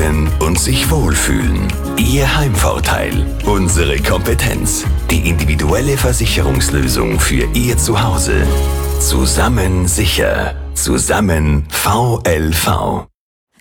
wohnen und sich wohlfühlen. Ihr Heimvorteil, unsere Kompetenz, die individuelle Versicherungslösung für Ihr Zuhause. Zusammen sicher. Zusammen VLV.